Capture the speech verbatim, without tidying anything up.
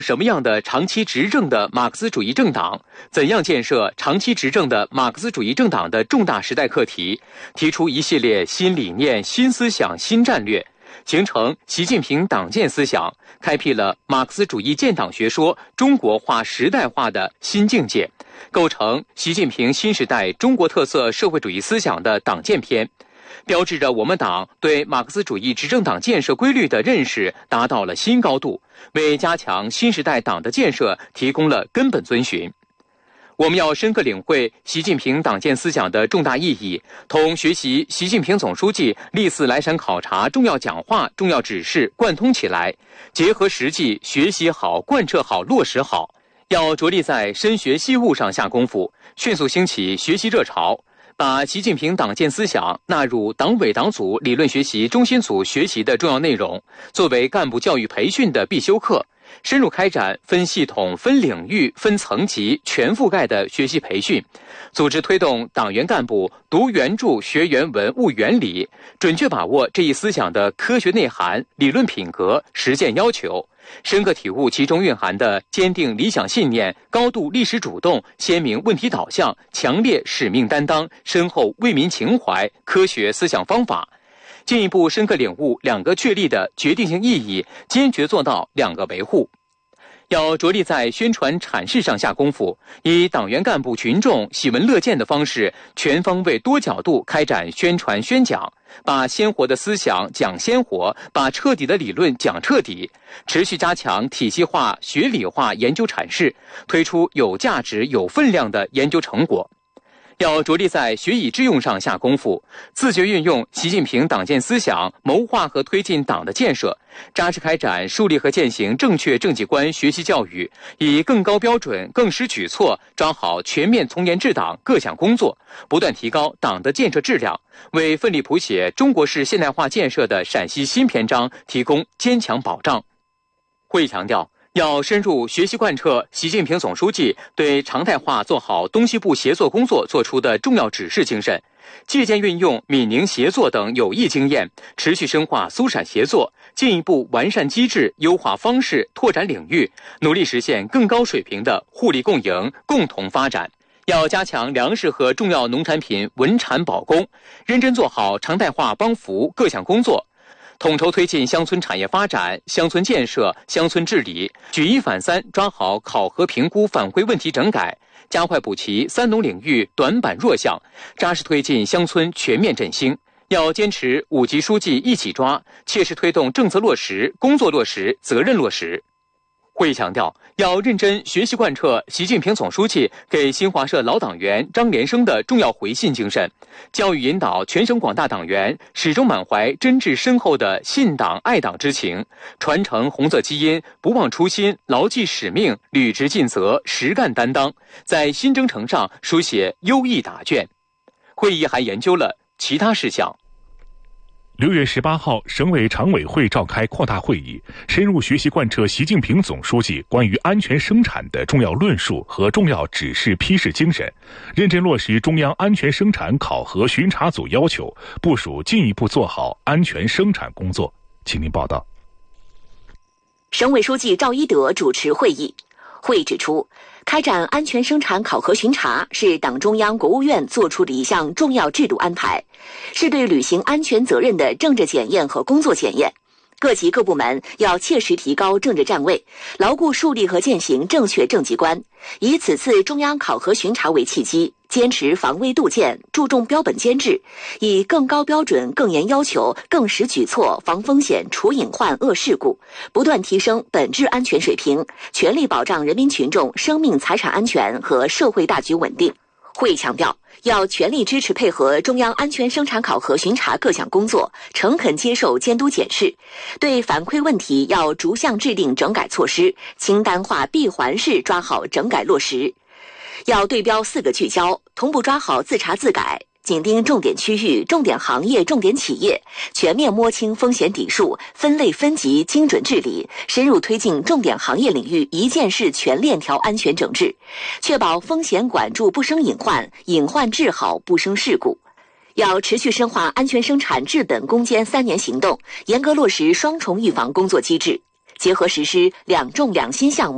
什么样的长期执政的马克思主义政党，怎样建设长期执政的马克思主义政党的重大时代课题，提出一系列新理念、新思想、新战略，形成习近平党建思想，开辟了马克思主义建党学说中国化时代化的新境界，构成习近平新时代中国特色社会主义思想的党建篇，标志着我们党对马克思主义执政党建设规律的认识达到了新高度，为加强新时代党的建设提供了根本遵循。我们要深刻领会习近平党建思想的重大意义，同学习习近平总书记历次来陕考察重要讲话、重要指示贯通起来，结合实际学习好、贯彻好、落实好。要着力在深学细悟上下功夫，迅速兴起学习热潮，把习近平党建思想纳入党委党组理论学习中心组学习的重要内容，作为干部教育培训的必修课，深入开展分系统、分领域、分层级、全覆盖的学习培训，组织推动党员干部读原著、学原文、悟原理，准确把握这一思想的科学内涵、理论品格、实践要求，深刻体悟其中蕴含的坚定理想信念、高度历史主动、鲜明问题导向、强烈使命担当、深厚为民情怀、科学思想方法，进一步深刻领悟两个确立的决定性意义，坚决做到两个维护。要着力在宣传阐释上下功夫，以党员干部群众喜闻乐见的方式，全方位多角度开展宣传宣讲，把鲜活的思想讲鲜活，把彻底的理论讲彻底，持续加强体系化、学理化研究阐释，推出有价值、有分量的研究成果。要着力在学以致用上下功夫，自觉运用习近平党建思想，谋划和推进党的建设，扎实开展树立和践行正确政绩观学习教育，以更高标准、更实举措抓好全面从严治党各项工作，不断提高党的建设质量，为奋力谱写中国式现代化建设的陕西新篇章提供坚强保障。会议强调，要深入学习贯彻习近平总书记对常态化做好东西部协作工作作出的重要指示精神，借鉴运用闽宁协作等有益经验，持续深化苏陕协作，进一步完善机制、优化方式、拓展领域，努力实现更高水平的互利共赢、共同发展。要加强粮食和重要农产品稳产保供，认真做好常态化帮扶各项工作，统筹推进乡村产业发展、乡村建设、乡村治理，举一反三，抓好考核评估反馈问题整改，加快补齐三农领域短板弱项，扎实推进乡村全面振兴。要坚持五级书记一起抓，切实推动政策落实、工作落实、责任落实。会议强调，要认真学习贯彻习近平总书记给新华社老党员张连生的重要回信精神，教育引导全省广大党员始终满怀真挚深厚的信党爱党之情，传承红色基因，不忘初心，牢记使命，履职尽责，实干担当，在新征程上书写优异答卷。会议还研究了其他事项。 六月十八号，省委常委会召开扩大会议，深入学习贯彻习近平总书记关于安全生产的重要论述和重要指示批示精神，认真落实中央安全生产考核巡查组要求，部署进一步做好安全生产工作。请您报道。 省委书记赵一德主持会议。会议指出，开展安全生产考核巡查是党中央、国务院作出的一项重要制度安排，是对履行安全责任的政治检验和工作检验。各级各部门要切实提高政治站位，牢固树立和践行正确政绩观，以此次中央考核巡查为契机，坚持防微杜渐，注重标本兼治，以更高标准、更严要求、更实举措防风险、除隐患、遏事故，不断提升本质安全水平，全力保障人民群众生命财产安全和社会大局稳定。会议强调，要全力支持配合中央安全生产考核巡查各项工作，诚恳接受监督检视，对反馈问题要逐项制定整改措施，清单化闭环式抓好整改落实。要对标四个聚焦，同步抓好自查自改，紧盯重点区域、重点行业、重点企业，全面摸清风险底数，分类分级精准治理，深入推进重点行业领域一件事全链条安全整治，确保风险管住不生隐患，隐患治好不生事故。要持续深化安全生产治本攻坚三年行动，严格落实双重预防工作机制，结合实施两重两新项目，